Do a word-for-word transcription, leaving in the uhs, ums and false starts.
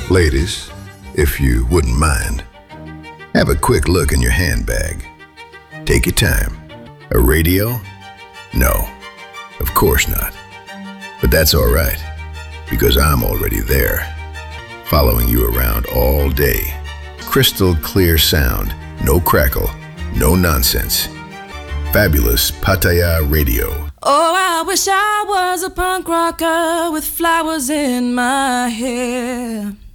Ladies, if you wouldn't mind, have a quick look in your handbag. Take your time. A radio? No, of course not. But that's all right, because I'm already there, following you around all day. Crystal clear sound, no crackle, no nonsense. Fabulous Pattaya Radio. Oh, I wish I was a punk rocker with flowers in my hair.